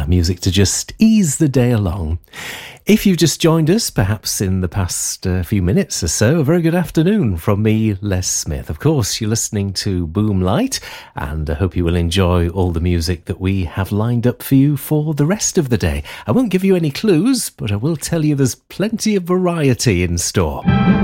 music to just ease the day along. If you've just joined us, perhaps in the past few minutes or so, a very good afternoon from me, Les Smith. Of course, you're listening to Boomlight, and I hope you will enjoy all the music that we have lined up for you for the rest of the day. I won't give you any clues, but I will tell you there's plenty of variety in store.